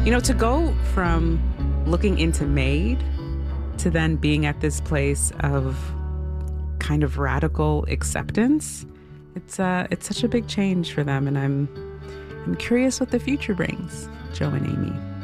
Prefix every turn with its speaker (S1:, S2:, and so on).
S1: To go from looking into Made to then being at this place of kind of radical acceptance, it's such a big change for them, and I'm curious what the future brings, Joe and Amy.